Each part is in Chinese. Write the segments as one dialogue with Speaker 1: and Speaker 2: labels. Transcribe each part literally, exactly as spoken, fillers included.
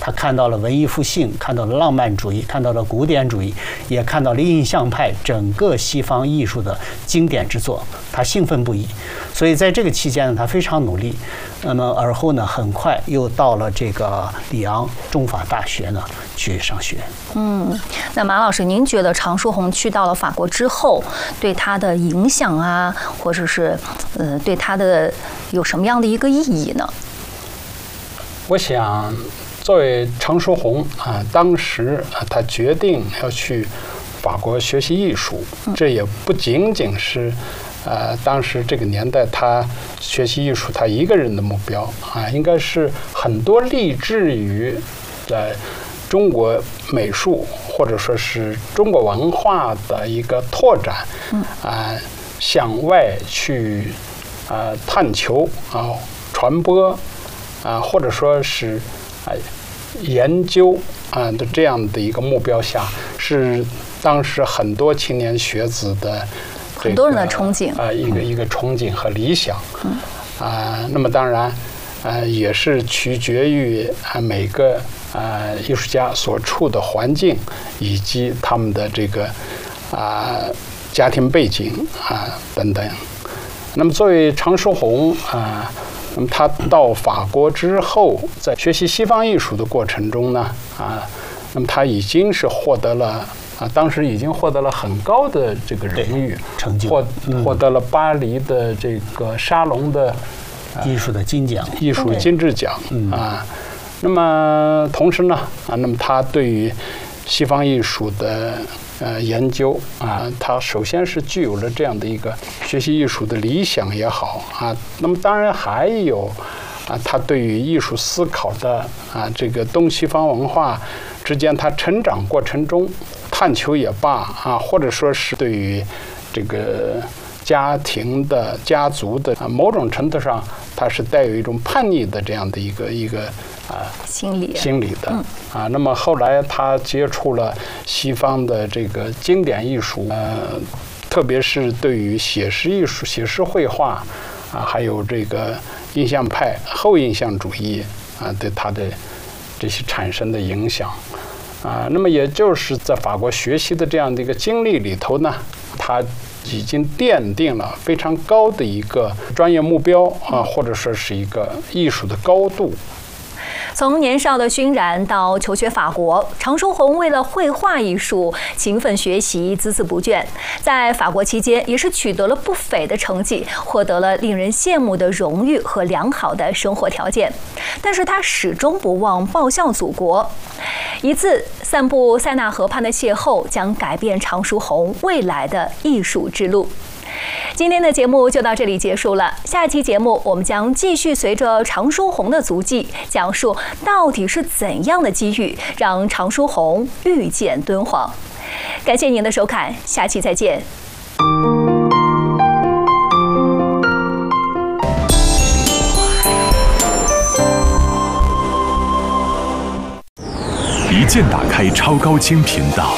Speaker 1: 他看到了文艺复兴，看到了浪漫主义，看到了古典主义，也看到了印象派整个西方艺术的经典之作，他兴奋不已。所以在这个期间呢，他非常努力。那么而后呢，很快又到了这个里昂中法大学呢去上学。
Speaker 2: 嗯，那马老师，您觉得常书鸿去到了法国之后，对他的影响啊，或者是呃，对他的有什么样的一个意义呢？
Speaker 3: 我想，作为常书鸿啊，当时啊，他决定要去法国学习艺术，这也不仅仅是。呃，当时这个年代，他学习艺术，他一个人的目标啊，应该是很多立志于在中国美术或者说是中国文化的一个拓展，啊，向外去啊探求啊传播啊，或者说是啊研究啊的这样的一个目标下，是当时很多青年学子的。
Speaker 2: 很多人的憧憬
Speaker 3: 啊、呃，一个一个憧憬和理想，嗯，啊、呃，那么当然，呃，也是取决于啊每个啊、呃、艺术家所处的环境以及他们的这个啊、呃、家庭背景啊、呃、等等。那么作为常书鸿啊、呃，那么他到法国之后，在学习西方艺术的过程中呢，啊、呃，那么他已经是获得了。啊，当时已经获得了很高的这个荣誉
Speaker 1: 成就，
Speaker 3: 获获得了巴黎的这个沙龙的、
Speaker 1: 呃、艺术的金奖、
Speaker 3: 艺术金质奖、嗯、啊。那么同时呢，啊，那么他对于西方艺术的呃研究啊，他首先是具有了这样的一个学习艺术的理想也好啊。那么当然还有啊，他对于艺术思考的啊这个东西方文化之间，他成长过程中。探求也罢啊，或者说是对于这个家庭的、家族的啊，某种程度上，它是带有一种叛逆的这样的一个一个啊
Speaker 2: 心理
Speaker 3: 心理的、
Speaker 2: 嗯、
Speaker 3: 啊。那么后来他接触了西方的这个经典艺术，呃，特别是对于写实艺术、写实绘画啊，还有这个印象派、后印象主义啊，对他的这些产生的影响。啊，那么也就是在法国学习的这样的一个经历里头呢，他已经奠定了非常高的一个专业目标啊，或者说是一个艺术的高度。
Speaker 2: 从年少的熏染到求学法国，常书鸿为了绘画艺术勤奋学习，孜孜不倦。在法国期间，也是取得了不菲的成绩，获得了令人羡慕的荣誉和良好的生活条件。但是他始终不忘报效祖国。一次散步塞纳河畔的邂逅，将改变常书鸿未来的艺术之路。今天的节目就到这里结束了。下一期节目，我们将继续随着常书鸿的足迹，讲述到底是怎样的机遇让常书鸿遇见敦煌。感谢您的收看，下期再见。
Speaker 4: 一键打开超高清频道。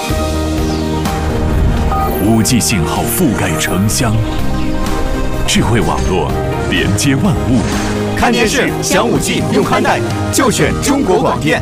Speaker 4: 五 G 信号覆盖城乡，智慧网络连接万物。
Speaker 5: 看电视享五 G 用宽带，就选中国广电。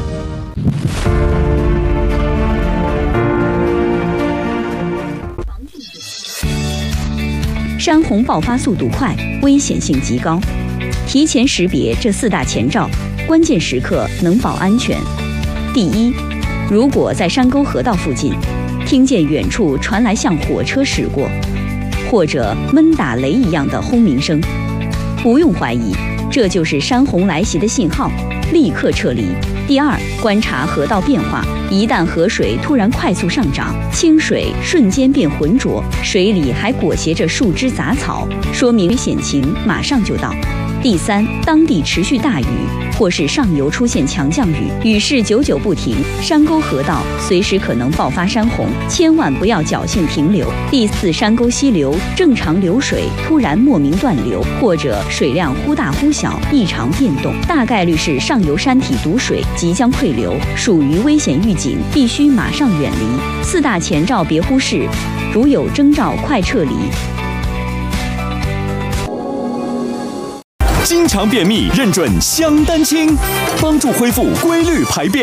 Speaker 6: 山洪爆发速度快，危险性极高，提前识别这四大前兆，关键时刻能保安全。第一，如果在山沟河道附近听见远处传来像火车驶过，或者闷打雷一样的轰鸣声，不用怀疑，这就是山洪来袭的信号，立刻撤离。第二，观察河道变化，一旦河水突然快速上涨，清水瞬间变浑浊，水里还裹挟着树枝杂草，说明危险情马上就到。第三，当地持续大雨，或是上游出现强降雨，雨势久久不停，山沟河道随时可能爆发山洪，千万不要侥幸停留。第四，山沟溪流正常流水突然莫名断流，或者水量忽大忽小，异常变动，大概率是上游山体堵水，即将溃流，属于危险预警，必须马上远离。四大前兆别忽视，如有征兆快撤离。
Speaker 5: 经常便秘，认准香丹清，帮助恢复规律排便。